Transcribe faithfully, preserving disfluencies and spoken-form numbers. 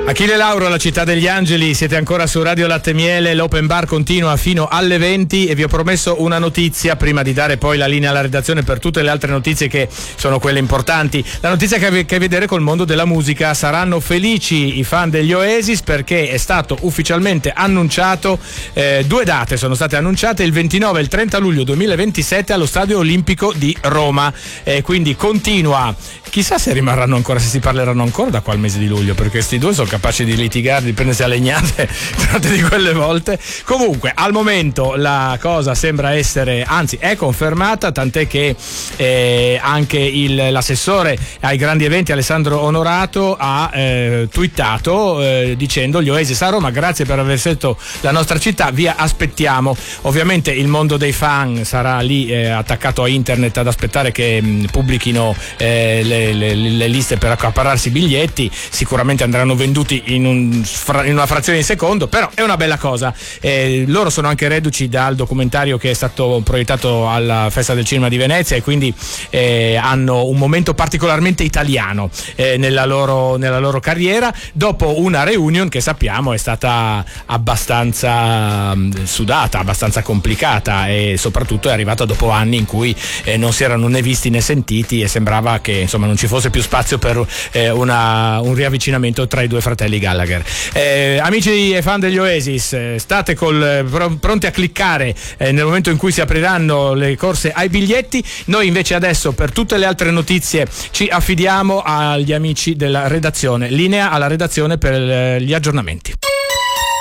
Achille Lauro, la città degli angeli, siete ancora su Radio Latte Miele, l'open bar continua fino alle venti e vi ho promesso una notizia prima di dare poi la linea alla redazione per tutte le altre notizie che sono quelle importanti. La notizia che ha che ha a vedere col mondo della musica: saranno felici i fan degli Oasis perché è stato ufficialmente annunciato, eh, due date sono state annunciate, il ventinove e il trenta luglio duemilaventisette allo Stadio Olimpico di Roma, eh, quindi continua. Chissà se rimarranno ancora, se si parleranno ancora da qua al mese di luglio, perché questi due sono capaci di litigare, di prendersi a legnate tante di quelle volte. Comunque al momento la cosa sembra essere, anzi è confermata, tant'è che eh, anche il, l'assessore ai grandi eventi Alessandro Onorato ha eh, twittato eh, dicendo: gli Oasis a Roma, grazie per aver scelto la nostra città, vi aspettiamo. Ovviamente il mondo dei fan sarà lì eh, attaccato a internet ad aspettare che mh, pubblichino eh, le Le, le liste per accaparrarsi i biglietti. Sicuramente andranno venduti in, un, in una frazione di secondo, però è una bella cosa. Eh, loro sono anche reduci dal documentario che è stato proiettato alla Festa del Cinema di Venezia e quindi eh, hanno un momento particolarmente italiano eh, nella, loro, nella loro carriera, dopo una reunion che sappiamo è stata abbastanza mh, sudata, abbastanza complicata, e soprattutto è arrivata dopo anni in cui eh, non si erano né visti né sentiti e sembrava che insomma non ci fosse più spazio per eh, una, un riavvicinamento tra i due fratelli Gallagher. Eh, amici e fan degli Oasis, eh, state col, pr- pronti a cliccare eh, nel momento in cui si apriranno le corse ai biglietti. Noi invece adesso per tutte le altre notizie ci affidiamo agli amici della redazione. Linea alla redazione per eh, gli aggiornamenti.